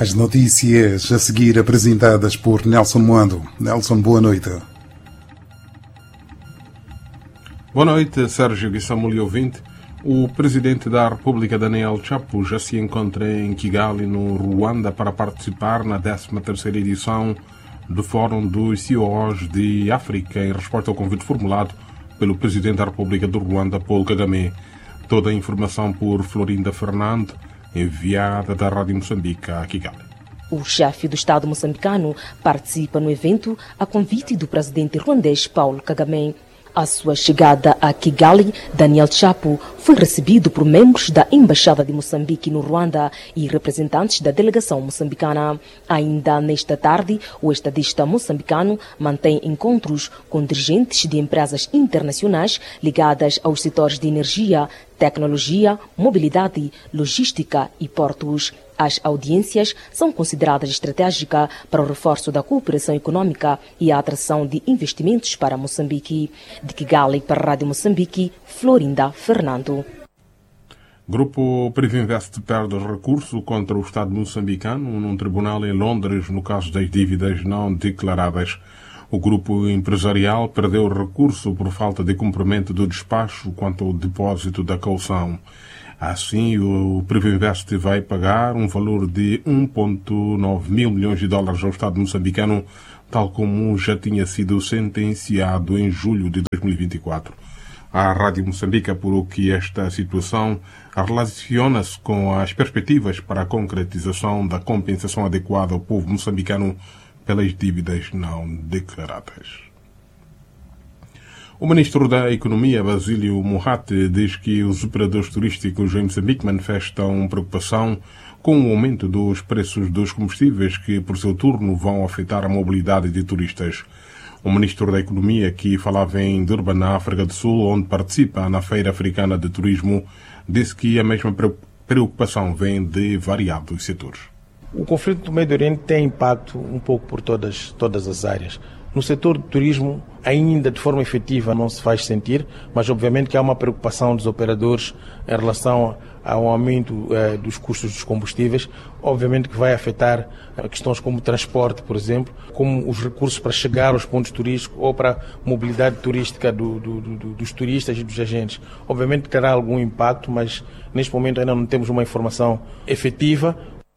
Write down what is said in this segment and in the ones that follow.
As notícias a seguir apresentadas por Nelson Moando. Nelson, boa noite. Boa noite, Sérgio Guissamuli ouvinte. O presidente da República, Daniel Chapo, já se encontra em Kigali, no Ruanda, para participar na 13ª edição do Fórum dos CEOs de África, em resposta ao convite formulado pelo presidente da República do Ruanda, Paul Kagame. Toda a informação por Florinda Fernando, enviada da Rádio Moçambique a Kigali. O chefe do Estado moçambicano participa no evento a convite do presidente ruandês Paul Kagame. À sua chegada a Kigali, Daniel Chapo foi recebido por membros da Embaixada de Moçambique no Ruanda e representantes da delegação moçambicana. Ainda nesta tarde, o estadista moçambicano mantém encontros com dirigentes de empresas internacionais ligadas aos setores de energia, tecnologia, mobilidade, logística e portos. As audiências são consideradas estratégicas para o reforço da cooperação econômica e a atração de investimentos para Moçambique. De Kigali para a Rádio Moçambique, Florinda Fernando. Grupo Privinvest perde recurso contra o Estado moçambicano num tribunal em Londres no caso das dívidas não declaradas. O grupo empresarial perdeu recurso por falta de cumprimento do despacho quanto ao depósito da caução. Assim, o Privinvest vai pagar um valor de 1,9 mil milhões de dólares ao Estado moçambicano, tal como já tinha sido sentenciado em julho de 2024. A Rádio Moçambique apurou que esta situação relaciona-se com as perspectivas para a concretização da compensação adequada ao povo moçambicano pelas dívidas não declaradas. O ministro da Economia, Basílio Moratti, diz que os operadores turísticos em Moçambique manifestam preocupação com o aumento dos preços dos combustíveis que, por seu turno, vão afetar a mobilidade de turistas. O ministro da Economia, que falava em Durban, na África do Sul, onde participa na Feira Africana de Turismo, disse que a mesma preocupação vem de variados setores. O conflito do Médio Oriente tem impacto um pouco por todas as áreas. No setor do turismo, ainda de forma efetiva não se faz sentir, mas obviamente que há uma preocupação dos operadores em relação ao aumento dos custos dos combustíveis. Obviamente que vai afetar questões como transporte, por exemplo, como os recursos para chegar aos pontos turísticos ou para a mobilidade turística dos turistas e dos agentes. Obviamente que terá algum impacto, mas neste momento ainda não temos uma informação efetiva.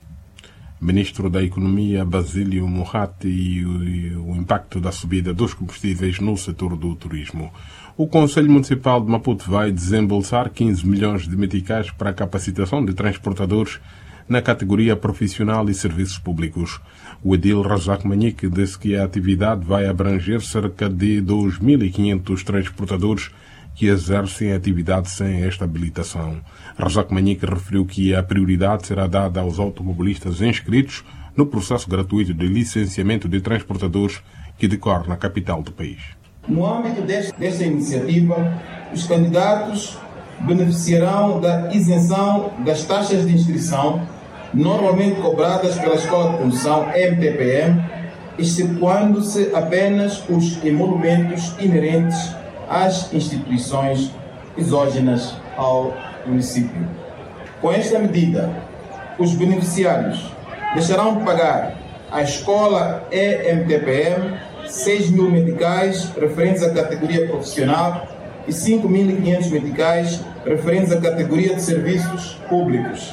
Ministro da Economia, Basílio Moratti, e o impacto da subida dos combustíveis no setor do turismo. O Conselho Municipal de Maputo vai desembolsar 15 milhões de meticais para a capacitação de transportadores na categoria profissional e serviços públicos. O edil Razak Manique disse que a atividade vai abranger cerca de 2.500 transportadores que exercem atividade sem esta habilitação. Razak Manique referiu que a prioridade será dada aos automobilistas inscritos no processo gratuito de licenciamento de transportadores que decorre na capital do país. No âmbito desta iniciativa, os candidatos beneficiarão da isenção das taxas de inscrição normalmente cobradas pela Escola de Condução MTPM, excetuando-se apenas os emolumentos inerentes às instituições exógenas ao município. Com esta medida, os beneficiários deixarão de pagar à Escola EMTPM 6 mil meticais referentes à categoria profissional e 5.500 meticais referentes à categoria de serviços públicos.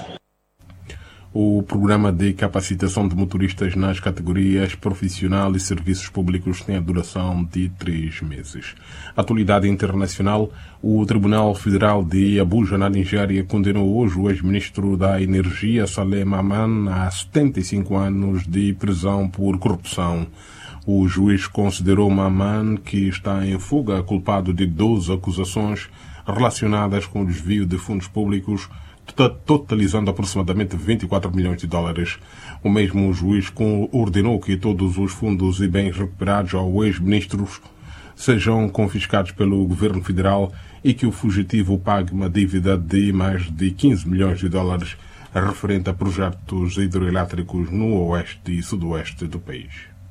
O programa de capacitação de motoristas nas categorias profissional e serviços públicos tem a duração de 3 meses. Atualidade internacional, o Tribunal Federal de Abuja, na Nigéria, condenou hoje o ex-ministro da Energia, Saleh Maman, a 75 anos de prisão por corrupção. O juiz considerou Maman, que está em fuga, culpado de 12 acusações relacionadas com o desvio de fundos públicos, totalizando aproximadamente 24 milhões de dólares. O mesmo juiz ordenou que todos os fundos e bens recuperados ao ex-ministro sejam confiscados pelo governo federal e que o fugitivo pague uma dívida de mais de 15 milhões de dólares referente a projetos hidroelétricos no oeste e sudoeste do país.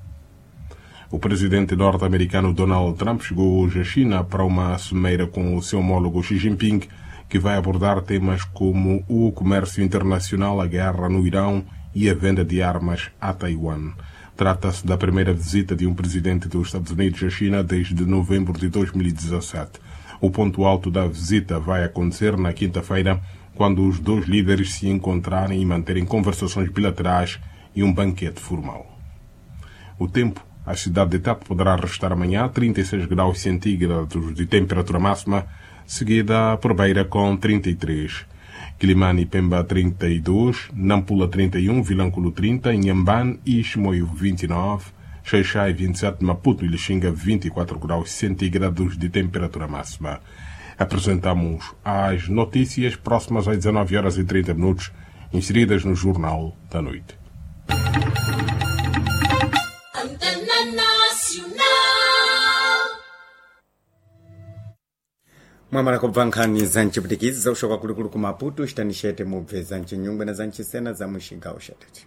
O presidente norte-americano Donald Trump chegou hoje à China para uma cimeira com o seu homólogo Xi Jinping, que vai abordar temas como o comércio internacional, a guerra no Irão e a venda de armas a Taiwan. Trata-se da primeira visita de um presidente dos Estados Unidos à China desde novembro de 2017. O ponto alto da visita vai acontecer na quinta-feira, quando os dois líderes se encontrarem e manterem conversações bilaterais e um banquete formal. O tempo. A cidade de Tete poderá registrar amanhã 36 graus centígrados de temperatura máxima, seguida por Beira com 33. Quilimane e Pemba 32, Nampula 31, Vilanculo 30, Inhambane e Chimoio 29, Xaixai 27, Maputo e Lixinga 24 graus centígrados de temperatura máxima. Apresentamos as notícias próximas às 19 horas e 30 minutos, inseridas no Jornal da Noite. mwamala kubva nkhani za mciputikizi za ushoka kulikulu ku Maputo xitanixete mubve za mcinyungwe na za mcisena za muxigawo xa Tete.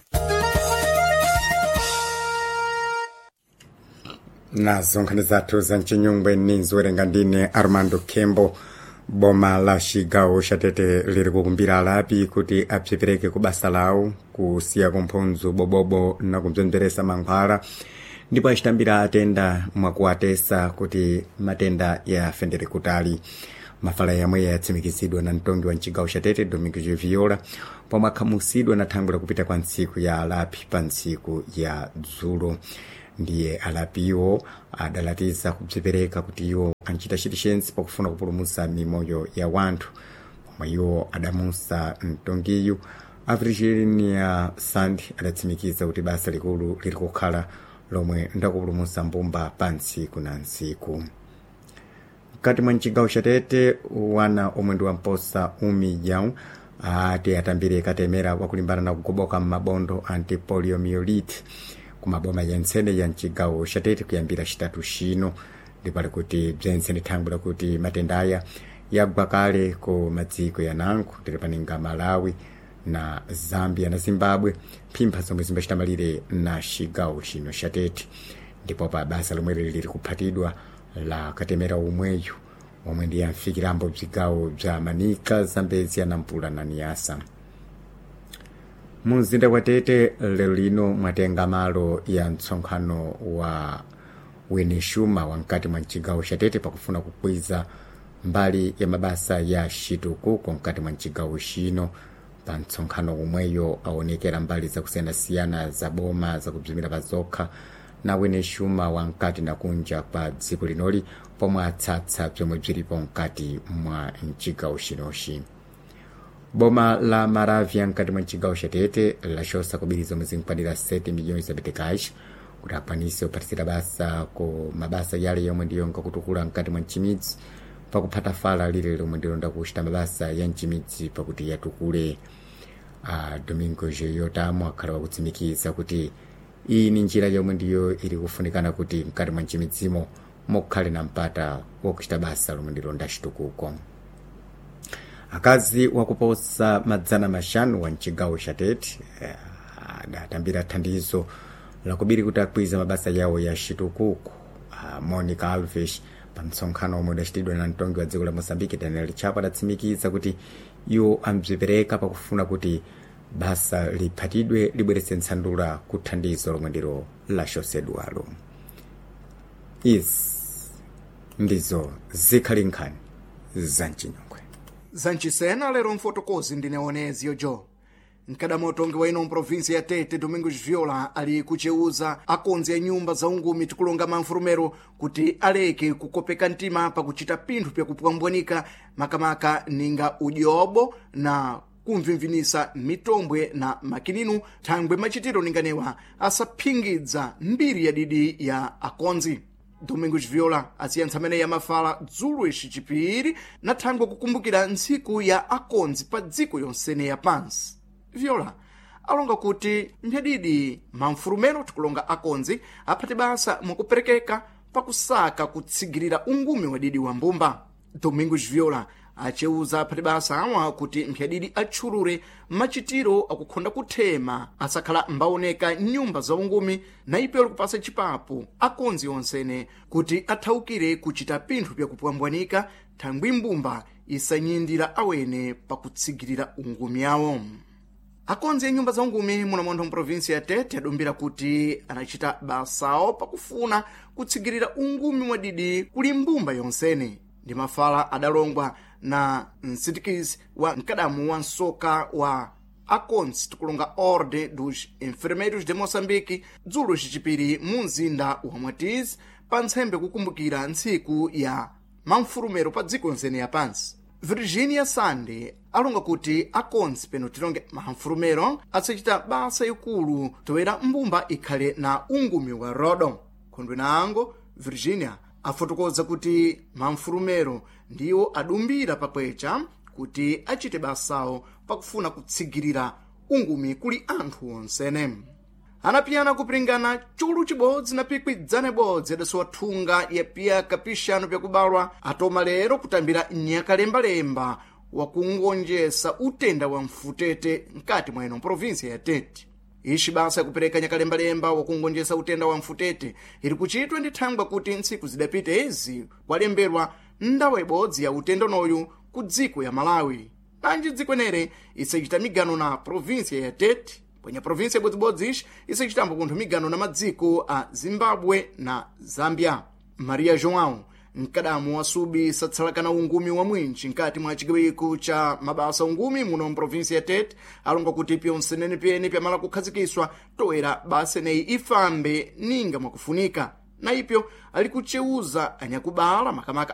Nazo nkhani zathu za mcinyungwe ninzi werenga ndine Armando Kembo. Boma la xigawo xa Tete liri kukumbira alapi kuti apsepereke ku basa lawo kusiya kumphunzu bobobo na kubzemberesa mankhwala ndipo acitambira atenda mwakuatesa kuti matenda yafendere kutali. Mafala yamwe yatsimikizidwa na mtongi wa mcigawo xa Tete Domingo Viola pomwe akhamusidwa na thangwe la kupita kwa ntsiku ya alapi pa ntsiku ya dzulo. Ndiye alapiwo adalatiza kubzipereka kuti iwo anchita chitixenzi pakufuna kupulumutsa mimoyo ya wanthu. Pomwe iwo adamusa mtongiyu a Virginia Sand adatsimikiza kuti basa likulu liri kukhala lomwe ndakupulumutsa mbumba pa ntsiku na ntsiku. Mkati mwa mcigawo xa Tete wana omwe ndi wamposa umilhão ati atambire katemera wakulimbana na kugoboka m'mabondo anti-poliomyelite kumaboma ya ntsene ya mcigawo xa Tete kuyambira xitatu xino. Ndipo ali kuti bzentse ndi thangwe lakuti matenda aya yagwa kale ku madziko ya nango tilipaninga Malawi na Zambia na Zimbabwe, phimpha zomwe zimbacitambalire na xigawo xino xa Tete. Ndipo pa basa lomwe liri kuphatidwa la katemera umweyu omwe ndi amfikirambo bzigawo bza Manika, Zambezia, Nampula na Niassa. Mumzinda wa Tete lero lino mwatenga malo ya mtsonkhano wa wenexuma wa mkati mwa mcigawo xa Tete pakufuna kukwiza mbali ya mabasa ya xitukuko mkati mwa mcigawo xino. Pa mtsonkhano umweyo aonekera mbali zakusiyana-siyana za boma zakubzimira pazokha na wenexuma wa mkati na kunja kwa dziko linoli pomwe atsatsa bzomwe bzilipo mkati mwa mcigawo xinoxi. Boma la Maravya mkati mwa mcigawo xa Tete laxosa kubiri zomwe zinkwanira 7 milhões za meticais kuti akwanise kuphatisira basa ku mabasa yale yomwe ndiyonga kutukula mkati mwa mcimidzi pakuphata fala lile lomwe ndilonda kuchita mabasa ya mcimidzi pakuti yatukule. Domingo Joyotamo akhala wakutsimikiza kuti iyi ni njira yomwe ndiyo ili kufunikana kuti mkati mwa mcimidzimo mukhale na mpata wokuchita basa lomwe ndilonda xitukuko. Akazi wakuposa madzana maxanu wa mcigawo xa Tete adatambira thandizo lakubiri kuti akwiza mabasa yawo ya xitukuko. Monica Alves pa mtsonkhano omwe udachitidwa na mtongi wa dziko la Moçambique Daniel Chapo adatsimikiza kuti iwo ambzipereka pakufuna kuti basa liphatidwe libweretse ntsandula ku thandizo lomwe ndilo laxosedwalo. Izi ndizo zikhali nkhani za mcinyungwe. Zancisena lero mfotokozi ndineonezi yojo. Mkadamotongi wa ino mprovinsia ya Tete Domingos Viola ali kucheuza akonzi ya nyumba za ungumi tikulonga manfurumero kuti aleke kukopeka ntima pa kuchita pinthu pya kupwambwanika makamaka ninga udyobo na kumvimvinisa mitombwe na makininu thangwe machitiro ninganewa asaphingidza mbiri ya didi ya akonzi. Domingos Viola asiyantsa amene yamafala dzulo ixi chipiri na thangwe kukumbukira ntsiku ya akonzi pa dziko yonsene ya pansi. Viola alonga kuti mphadidi mamfurumeno tikulonga akonzi aphate basa mwakuperekeka pakusaka kutsigirira ungumi wa didi wa mbumba. Domingos Viola acheuza aphate basa awa kuti mphadidi atchulure machitiro akukhonda kuthema asakhala mbaoneka nyumba za ungumi na ipelo kupasa chipapo akonzi onsene kuti athaukire kuchita pinthu pya kupwambwanika thangwi mbumba isanyindira awene pakutsigirira ungumi awo. akonzi a nyumba za ungumi munamontho mprovinsi ya Tete adumbira kuti anachita basawo pakufuna kutsigirira ungumi mwadidi kuli mbumba yonsene. Ndi mafala adalongwa na msindikizi wa mkadamu wa nsoka wa akonzi tikulonga Ordem dos Enfermeiros de Moçambique dzulo cicipiri mu mzinda wa Mwatizi pa ntsembe kukumbukira ntsiku ya mamfurumero pa dziko nzene yapansi. Virginia Sande alonga kuti akonzi peno tilonge mamfurumero atsachita basa ikulu toera mbumba ikhale na ungumi wa rodo. Khondwe na ango Virginia afotokoza kuti mamfurumero ndiwo adumbira pakwecha kuti achite basawo pakufuna kutsigirira ungumi kuli anthu onsene. Anapiyana kupringana chulu chibodzi na pikwidzane bodzi adasowa thunga ya piyaka pixanu pyakubalwa atoma lero kutambira nyakalembalemba wa kungonjesa utenda wa mfutete nkati mwa ino provinsia ya Tete. Ishi basa ya kupereka nyakalembalemba wa kungonjesa utenda wa mfutete iri kuchitwa ndi thangwa kuti ntsiku zidapita ezi kwalemberwa ndawa ibodzi ya utenda noyu ku dziko ya Malawi. Nanji dziko enere isachita migano na provinsia ya Tete, pwenya provinsia bodzibodzi ishi isachitambo kunthu migano na madziko a Zimbabwe na Zambia. Maria João mkadamu wasubi satsalakana ungumi wa mwinchi nkati mwa chigawiku cha mabasa ungumi muno mprovinsia ya Tete alonga kuti pyonsenene pyene pyamala kukhazikiswa toera basa neyi ifambe ninga mwakufunika. Na ipyo ali kucheuza anyakubala makamaka